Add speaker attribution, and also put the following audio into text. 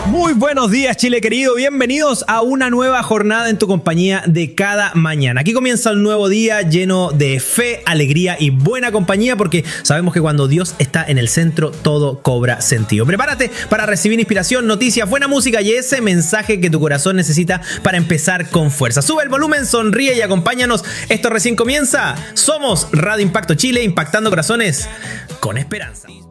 Speaker 1: Muy buenos días, Chile querido, bienvenidos a una nueva jornada en tu compañía de cada mañana. Aquí comienza un nuevo día lleno de fe, alegría y buena compañía, porque sabemos que cuando Dios está en el centro todo cobra sentido. Prepárate para recibir inspiración, noticias, buena música y ese mensaje que tu corazón necesita para empezar con fuerza. Sube el volumen, sonríe y acompáñanos. Esto recién comienza. Somos Radio Impacto Chile, impactando corazones con esperanza.